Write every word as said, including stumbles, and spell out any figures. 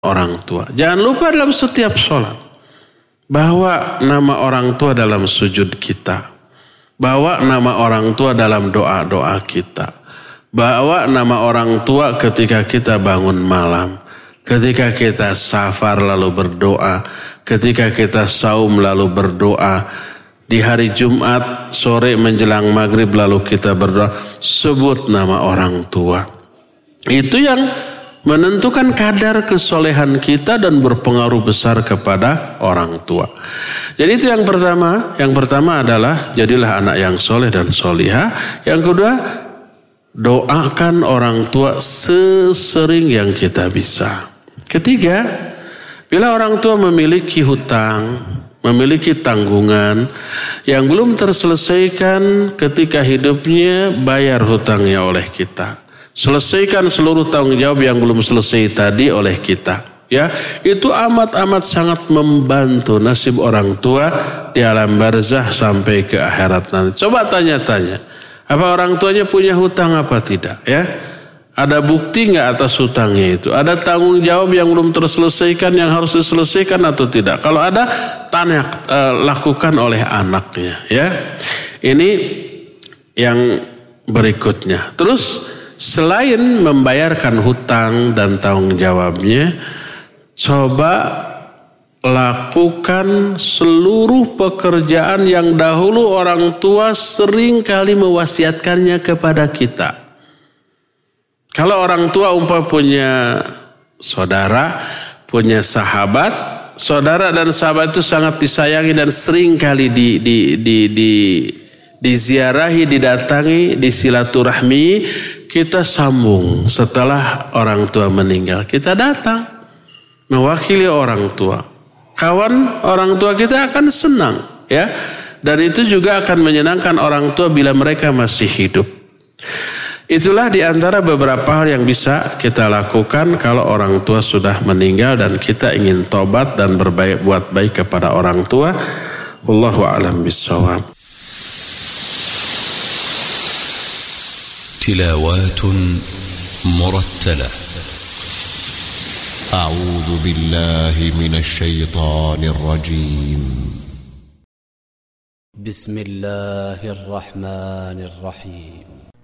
orang tua. Jangan lupa dalam setiap sholat. Bawa nama orang tua dalam sujud kita. Bawa nama orang tua dalam doa-doa kita. Bawa nama orang tua ketika kita bangun malam. Ketika kita safar lalu berdoa. Ketika kita saum lalu berdoa. Di hari Jumat sore menjelang maghrib lalu kita berdoa. Sebut nama orang tua. Itu yang menentukan kadar kesolehan kita dan berpengaruh besar kepada orang tua. Jadi itu yang pertama. Yang pertama adalah jadilah anak yang soleh dan solihah. Yang kedua, doakan orang tua sesering yang kita bisa. Ketiga, bila orang tua memiliki hutang, memiliki tanggungan yang belum terselesaikan ketika hidupnya, bayar hutangnya oleh kita. Selesaikan seluruh tanggung jawab yang belum selesai tadi oleh kita. Ya, itu amat-amat sangat membantu nasib orang tua di alam barzah sampai ke akhirat nanti. Coba tanya-tanya, apa orang tuanya punya hutang apa tidak? Ya, ada bukti nggak atas hutangnya itu? Ada tanggung jawab yang belum terselesaikan yang harus diselesaikan atau tidak? Kalau ada, tanya eh, lakukan oleh anaknya. Ya, ini yang berikutnya. Terus selain membayarkan hutang dan tanggung jawabnya, coba lakukan seluruh pekerjaan yang dahulu orang tua sering kali mewasiatkannya kepada kita. Kalau orang tua umpama punya saudara, punya sahabat, saudara dan sahabat itu sangat disayangi dan sering kali di di di di diziarahi, didatangi, disilaturahmi, kita sambung setelah orang tua meninggal. Kita datang mewakili orang tua. Kawan orang tua kita akan senang, ya. Dan itu juga akan menyenangkan orang tua bila mereka masih hidup. Itulah di antara beberapa hal yang bisa kita lakukan kalau orang tua sudah meninggal dan kita ingin tobat dan berbaik buat baik kepada orang tua. Wallahu a'lam bishawab. تلاوات مرتلة. أعوذ بالله من الشيطان الرجيم. بسم الله الرحمن الرحيم.